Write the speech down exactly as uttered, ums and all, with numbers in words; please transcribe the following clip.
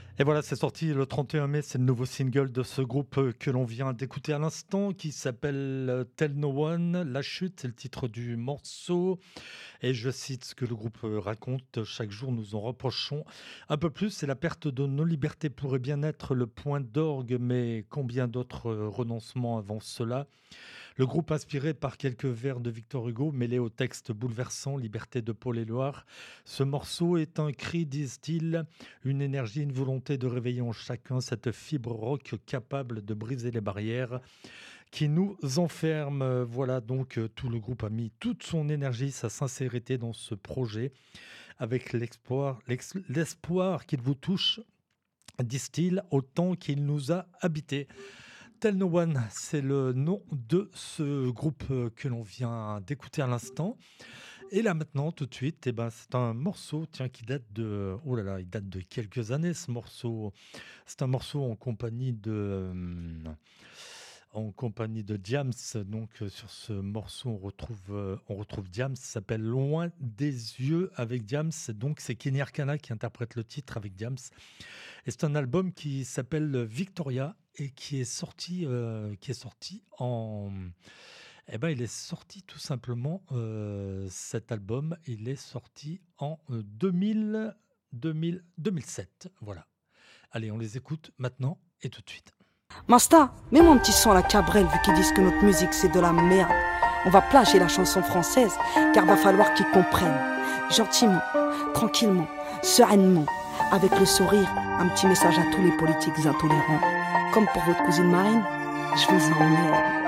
Et voilà, c'est sorti le trente et un mai, c'est le nouveau single de ce groupe euh, que l'on vient d'écouter à l'instant, qui s'appelle euh, Tell No One. La chute, c'est le titre du morceau. Et je cite ce que le groupe euh, raconte: chaque jour, nous en reprochons un peu plus, et la perte de nos libertés pourrait bien être le point d'orgue, mais combien d'autres euh, renoncements avant cela? Le groupe, inspiré par quelques vers de Victor Hugo, mêlé au texte bouleversant Liberté de Paul Éluard. Ce morceau est un cri, disent-ils, une énergie, une volonté de réveiller en chacun cette fibre rock capable de briser les barrières qui nous enferment. Voilà, donc euh, tout le groupe a mis toute son énergie, sa sincérité dans ce projet, avec l'espoir, l'ex- l'espoir qu'il vous touche, disent-ils, autant qu'il nous a habités. Tell No One, c'est le nom de ce groupe euh, que l'on vient d'écouter à l'instant. Et là maintenant, tout de suite, eh ben, c'est un morceau, tiens, qui date de, oh là là, il date de quelques années, ce morceau. C'est un morceau en compagnie de, hum, en compagnie de Diams. Donc euh, sur ce morceau, on retrouve, euh, on retrouve Diams. Ça s'appelle Loin des yeux avec Diams. Donc c'est Kenny Arcana qui interprète le titre avec Diams. Et c'est un album qui s'appelle Victoria et qui est sorti, euh, qui est sorti en, eh ben, il est sorti tout simplement, euh, cet album, il est sorti en euh, deux mille, deux mille, deux mille sept. Voilà. Allez, on les écoute maintenant et tout de suite. Masta, mets mon petit son à la Cabrel vu qu'ils disent que notre musique c'est de la merde. On va plager la chanson française car va falloir qu'ils comprennent. Gentiment, tranquillement, sereinement, avec le sourire, un petit message à tous les politiques intolérants. Comme pour votre cousine Marine, je vous emmène.